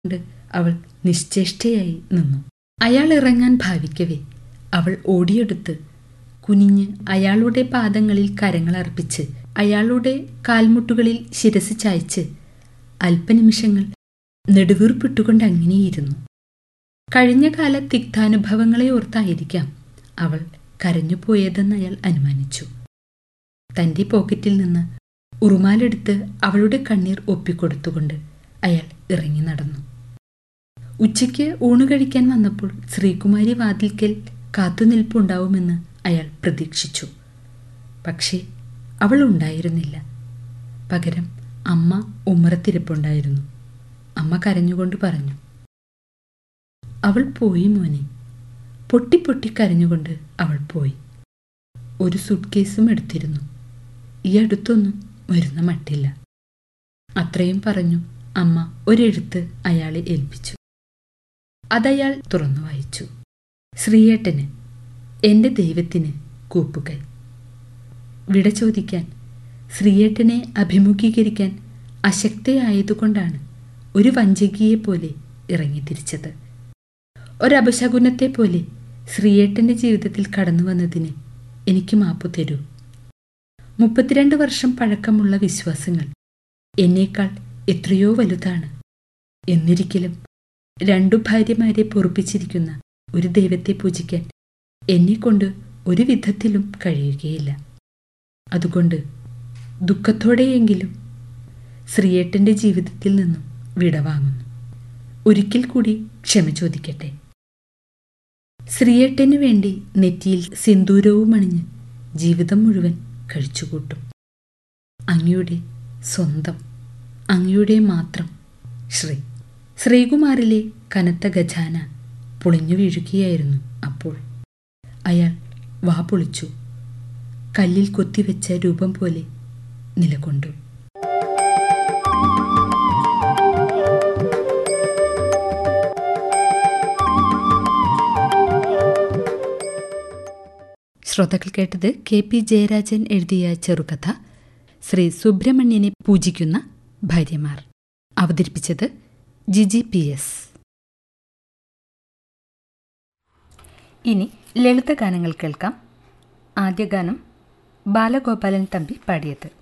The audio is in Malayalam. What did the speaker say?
കൊണ്ട് അവൾ നിശ്ചേഷ്ടയായി നിന്നു. അയാൾ ഇറങ്ങാൻ ഭാവിക്കവേ അവൾ ഓടിയെടുത്ത് കുനിഞ്ഞ് അയാളുടെ പാദങ്ങളിൽ കരങ്ങൾ അർപ്പിച്ച് അയാളുടെ കാൽമുട്ടുകളിൽ ശിരസ് ചായ്ച്ച് അല്പനിമിഷങ്ങൾ നെടുവീർപ്പിട്ടുകൊണ്ട് അങ്ങനെയിരുന്നു. കഴിഞ്ഞ കാല തിക്താനുഭവങ്ങളെ ഓർത്തായിരിക്കാം അവൾ കരഞ്ഞുപോയതെന്ന് അയാൾ അനുമാനിച്ചു. തൻ്റെ പോക്കറ്റിൽ നിന്ന് ഉറുമാലെടുത്ത് അവളുടെ കണ്ണീർ ഒപ്പിക്കൊടുത്തുകൊണ്ട് അയാൾ ഇറങ്ങി നടന്നു. ഉച്ചയ്ക്ക് ഊണ് കഴിക്കാൻ വന്നപ്പോൾ ശ്രീകുമാരി വാതിൽക്കൽ കാത്തുനിൽപ്പുണ്ടാവുമെന്ന് അയാൾ പ്രതീക്ഷിച്ചു. പക്ഷേ അവൾ ഉണ്ടായിരുന്നില്ല. പകരം അമ്മ ഉമ്മറത്തിരിപ്പുണ്ടായിരുന്നു. അമ്മ കരഞ്ഞുകൊണ്ട് പറഞ്ഞു, "അവൾ പോയി മോനെ." പൊട്ടി പൊട്ടി കരഞ്ഞുകൊണ്ട് അവൾ പോയി. ഒരു സൂട്ട്കേസും എടുത്തിരുന്നു. ഈ അടുത്തൊന്നും വരുന്ന മട്ടില്ല. അത്രയും പറഞ്ഞു അമ്മ ഒരെഴുത്ത് അയാളെ ഏൽപ്പിച്ചു. അതയാൾ തുറന്നു വായിച്ചു. ശ്രീയേട്ടന്, എൻ്റെ ദൈവത്തിന് കൂപ്പുകൈ. വിട ചോദിക്കാൻ, ശ്രീയേട്ടനെ അഭിമുഖീകരിക്കാൻ അശക്തയായതുകൊണ്ടാണ് ഒരു വഞ്ചകിയെപ്പോലെ ഇറങ്ങിത്തിരിച്ചത്. ഒരപശകുനത്തെപ്പോലെ ശ്രീയേട്ടൻ്റെ ജീവിതത്തിൽ കടന്നു വന്നതിന് എനിക്ക് മാപ്പു തരൂ. 32 വർഷം പഴക്കമുള്ള വിശ്വാസങ്ങൾ എന്നേക്കാൾ എത്രയോ വലുതാണ്. എന്നിരിക്കലും 2 ഭാര്യമാരെ പൊറുപ്പിച്ചിരിക്കുന്ന ഒരു ദൈവത്തെ പൂജിക്കാൻ എന്നെക്കൊണ്ട് ഒരു വിധത്തിലും കഴിയുകയില്ല. അതുകൊണ്ട് ദുഃഖത്തോടെയെങ്കിലും ശ്രീയേട്ടൻ്റെ ജീവിതത്തിൽ നിന്നും വിടവാങ്ങുന്നു. ഒരിക്കൽ കൂടി ക്ഷമ ചോദിക്കട്ടെ. ശ്രീയേട്ടന് വേണ്ടി നെറ്റിയിൽ സിന്ദൂരവും അണിഞ്ഞ് ജീവിതം മുഴുവൻ കഴിച്ചുകൂട്ടും. അങ്ങയുടെ സ്വന്തം, അങ്ങയുടെ മാത്രം ശ്രീ. ശ്രീകുമാറിലെ കനത്ത ഖജാന പൊളിഞ്ഞു വീഴുകയായിരുന്നു അപ്പോൾ. അയാൾ വാ പൊളിച്ചു. കല്ലിൽ കൊത്തിവെച്ച രൂപം പോലെ നിലകൊണ്ടു. ശ്രോതാക്കൾ കേട്ടത് KP ജയരാജൻ എഴുതിയ ചെറുകഥ ശ്രീ സുബ്രഹ്മണ്യനെ പൂജിക്കുന്ന ഭാര്യമാർ. അവതരിപ്പിച്ചത് ജിജി PS. ഇനി ലളിതഗാനങ്ങൾ കേൾക്കാം. ആദ്യ ഗാനം ബാലഗോപാലൻ തമ്പി പാടിയത്.